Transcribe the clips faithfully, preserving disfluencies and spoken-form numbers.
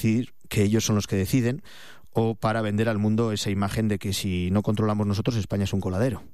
decir que ellos son los que deciden, o para vender al mundo esa imagen de que si no controlamos nosotros, España es un coladero.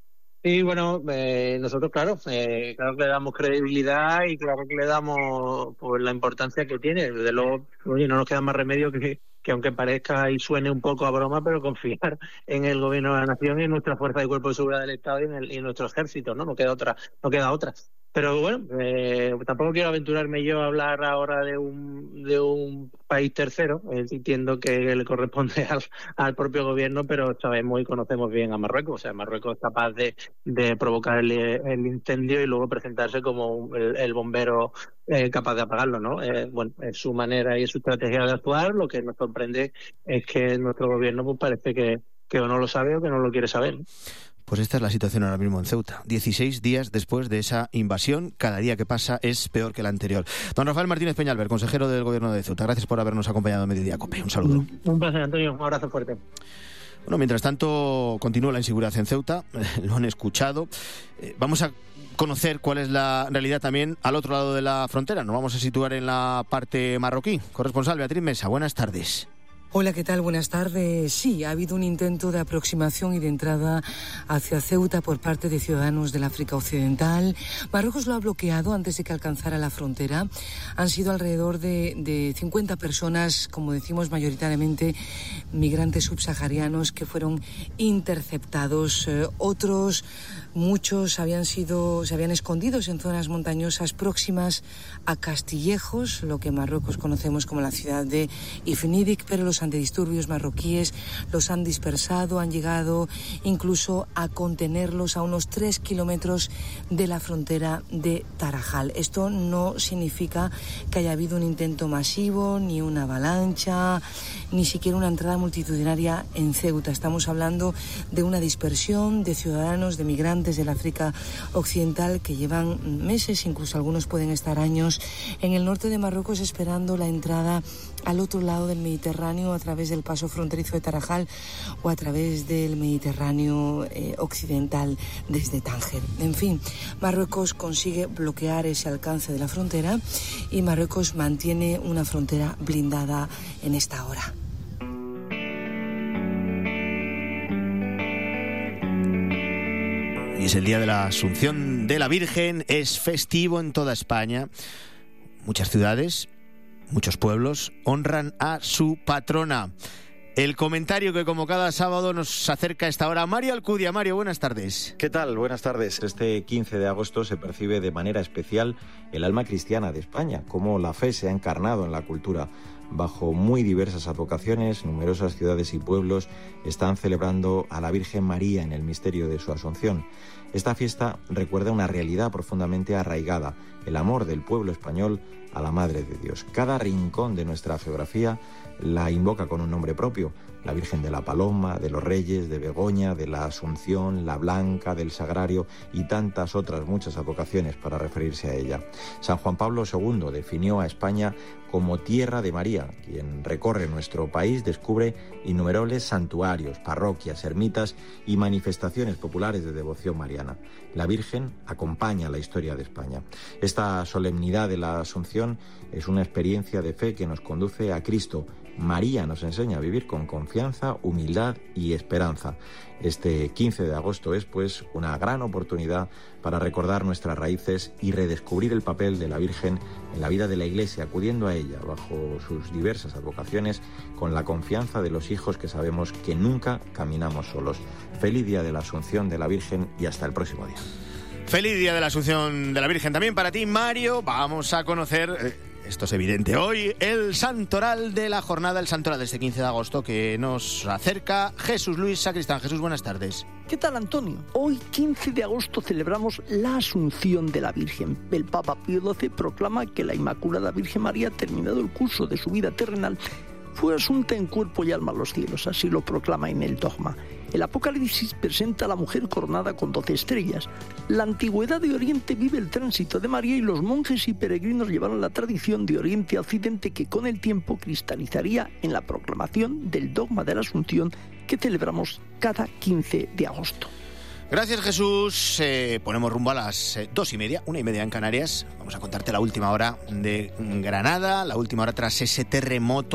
Sí, bueno, eh, nosotros, claro, eh, claro que le damos credibilidad y claro que le damos pues la importancia que tiene. Desde luego, oye, no nos queda más remedio que, que aunque parezca y suene un poco a broma, pero confiar en el gobierno de la nación y en nuestra fuerza de cuerpo de seguridad del Estado y en, el, y en nuestro ejército, ¿no? No queda otra, no queda otra. Pero bueno, eh, tampoco quiero aventurarme yo a hablar ahora de un de un país tercero, eh, entiendo que le corresponde al, al propio gobierno, pero sabemos y conocemos bien a Marruecos. O sea, Marruecos es capaz de, de provocar el, el incendio y luego presentarse como el, el bombero eh, capaz de apagarlo, ¿no? Eh, bueno, es su manera y su estrategia de actuar. Lo que nos sorprende es que nuestro gobierno pues parece que, que o no lo sabe o que no lo quiere saber. Pues esta es la situación ahora mismo en Ceuta. dieciséis días después de esa invasión, cada día que pasa es peor que el anterior. Don Rafael Martínez Peñalver, consejero del Gobierno de Ceuta, gracias por habernos acompañado en Mediodía Cope. Un saludo. Un placer, Antonio. Un abrazo fuerte. Bueno, mientras tanto, continúa la inseguridad en Ceuta. Lo han escuchado. Eh, vamos a conocer cuál es la realidad también al otro lado de la frontera. Nos vamos a situar en la parte marroquí. Corresponsal Beatriz Mesa, buenas tardes. Hola, ¿qué tal? Buenas tardes. Sí, ha habido un intento de aproximación y de entrada hacia Ceuta por parte de ciudadanos del África Occidental. Marruecos lo ha bloqueado antes de que alcanzara la frontera. Han sido alrededor de, de cincuenta personas, como decimos, mayoritariamente migrantes subsaharianos, que fueron interceptados. Eh, otros, muchos, habían sido, se habían escondido en zonas montañosas próximas a Castillejos, lo que en Marruecos conocemos como la ciudad de Ifnidik, pero los antidisturbios marroquíes los han dispersado, han llegado incluso a contenerlos a unos tres kilómetros de la frontera de Tarajal. Esto no significa que haya habido un intento masivo, ni una avalancha, ni siquiera una entrada multitudinaria en Ceuta. Estamos hablando de una dispersión de ciudadanos, de migrantes del África Occidental que llevan meses, incluso algunos pueden estar años, en el norte de Marruecos esperando la entrada al otro lado del Mediterráneo a través del paso fronterizo de Tarajal o a través del Mediterráneo eh, occidental desde Tánger. En fin, Marruecos consigue bloquear ese alcance de la frontera y Marruecos mantiene una frontera blindada en esta hora. Y es el día de la Asunción de la Virgen, es festivo en toda España. Muchas ciudades, muchos pueblos honran a su patrona. El comentario que como cada sábado nos acerca a esta hora. Mario Alcudia. Mario, buenas tardes. ¿Qué tal? Buenas tardes. Este quince de agosto se percibe de manera especial el alma cristiana de España, cómo la fe se ha encarnado en la cultura. Bajo muy diversas advocaciones, numerosas ciudades y pueblos están celebrando a la Virgen María en el misterio de su Asunción. Esta fiesta recuerda una realidad profundamente arraigada, el amor del pueblo español a la Madre de Dios. Cada rincón de nuestra geografía la invoca con un nombre propio: la Virgen de la Paloma, de los Reyes, de Begoña, de la Asunción, la Blanca, del Sagrario y tantas otras muchas advocaciones para referirse a ella. San Juan Pablo segundo definió a España como tierra de María. Quien recorre nuestro país descubre innumerables santuarios, parroquias, ermitas y manifestaciones populares de devoción mariana. La Virgen acompaña la historia de España. Esta solemnidad de la Asunción es una experiencia de fe que nos conduce a Cristo. María nos enseña a vivir con confianza, humildad y esperanza. Este quince de agosto es, pues, una gran oportunidad para recordar nuestras raíces y redescubrir el papel de la Virgen en la vida de la Iglesia, acudiendo a ella bajo sus diversas advocaciones con la confianza de los hijos que sabemos que nunca caminamos solos. Feliz día de la Asunción de la Virgen y hasta el próximo día. Feliz día de la Asunción de la Virgen también para ti, Mario. Vamos a conocer... Eh... Esto es evidente. Hoy el santoral de la jornada, el santoral de este quince de agosto que nos acerca Jesús Luis Sacristán. Jesús, buenas tardes. ¿Qué tal, Antonio? Hoy, quince de agosto, celebramos la Asunción de la Virgen. El Papa Pío doce proclama que la Inmaculada Virgen María, terminado el curso de su vida terrenal, fue asunta en cuerpo y alma a los cielos. Así lo proclama en el dogma. El Apocalipsis presenta a la mujer coronada con doce estrellas. La antigüedad de Oriente vive el tránsito de María y los monjes y peregrinos llevaron la tradición de Oriente a Occidente, que con el tiempo cristalizaría en la proclamación del dogma de la Asunción que celebramos cada quince de agosto. Gracias, Jesús. Eh, ponemos rumbo a las eh, dos y media, una y media en Canarias. Vamos a contarte la última hora de Granada, la última hora tras ese terremoto